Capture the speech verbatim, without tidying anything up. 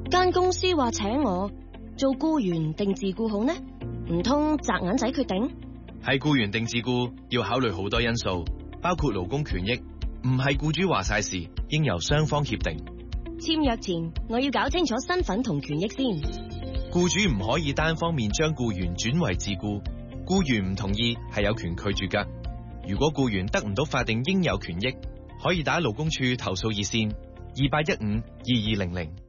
間公司話請我做僱員定自僱好呢？唔通擲銀仔決定？ 係僱員定自僱要考慮好多因素，包括勞工權益，唔係僱主話晒事，應由雙方協定。 簽約前我要搞清楚身份同權益先。 僱主唔可以單方面將僱員轉為自僱，僱員唔同意係有權拒絕㗎。如果僱員得唔到法定應有權益，可以打勞工處投訴熱線二八一五二二零零。